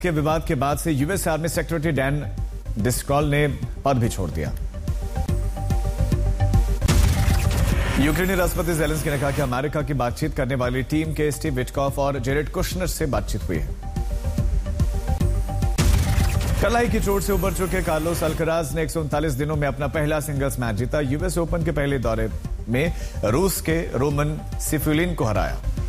के विवाद के बाद से यूएस आर्मी सेक्रेटरी डैन डिस्कॉल ने पद भी छोड़ दिया। यूक्रेनी राष्ट्रपति ज़ेलेंस्की ने कहा कि अमेरिका की बातचीत करने वाली टीम के स्टीव विटकॉफ और जेरेड कुशनर से बातचीत हुई है। कलाई की चोट से उबर चुके कार्लोस अल्कराज ने 139 दिनों में अपना पहला सिंगल्स मैच जीता। यूएस ओपन के पहले दौरे में रूस के रोमन सिफुलिन को हराया।